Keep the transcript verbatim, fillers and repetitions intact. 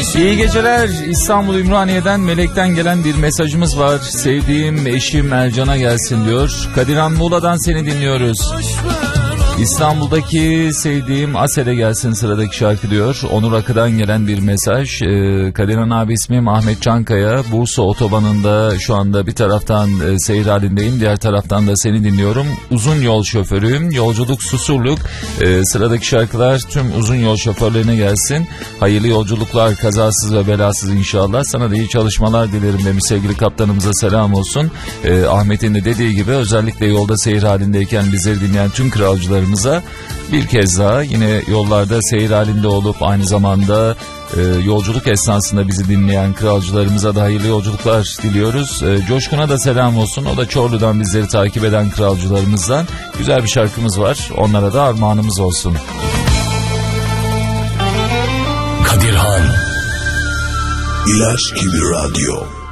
İyi geceler. İstanbul Ümraniye'den Melek'ten gelen bir mesajımız var. Sevdiğim eşim Ercan'a gelsin diyor. Kadirhan Muğla'dan seni dinliyoruz. İstanbul'daki sevdiğim Asel'e gelsin sıradaki şarkı diyor. Onur Akı'dan gelen bir mesaj. Ee, Kadirhan abi ismim Ahmet Çankaya. Bursa otobanında şu anda bir taraftan e, seyir halindeyim. Diğer taraftan da seni dinliyorum. Uzun yol şoförüyüm. Yolculuk Susurluk. Ee, sıradaki şarkılar tüm uzun yol şoförlerine gelsin. Hayırlı yolculuklar, kazasız ve belasız inşallah. Sana da iyi çalışmalar dilerim demiş, sevgili kaptanımıza selam olsun. Ee, Ahmet'in de dediği gibi özellikle yolda seyir halindeyken bizleri dinleyen tüm kralcıları bir kez daha yine yollarda seyir halinde olup aynı zamanda e, yolculuk esnasında bizi dinleyen kralcılarımıza da hayırlı yolculuklar diliyoruz. E, Coşkun'a da selam olsun. O da Çorlu'dan bizleri takip eden kralcılarımızdan. Güzel bir şarkımız var. Onlara da armağanımız olsun. Kadirhan İlaç gibi radyo.